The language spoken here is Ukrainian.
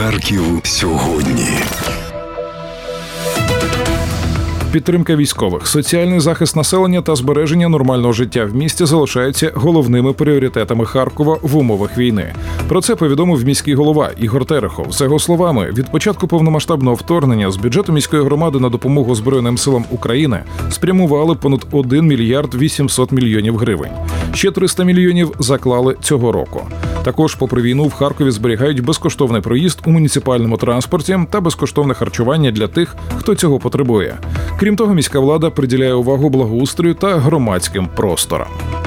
Харків сьогодні. Підтримка військових, соціальний захист населення та збереження нормального життя в місті залишаються головними пріоритетами Харкова в умовах війни. Про це повідомив міський голова Ігор Терехов. За його словами, від початку повномасштабного вторгнення з бюджету міської громади на допомогу Збройним силам України спрямували понад 1 мільярд 800 мільйонів гривень. Ще 300 мільйонів заклали цього року. Також, попри війну, в Харкові зберігають безкоштовний проїзд у муніципальному транспорті та безкоштовне харчування для тих, хто цього потребує. Крім того, міська влада приділяє увагу благоустрою та громадським просторам.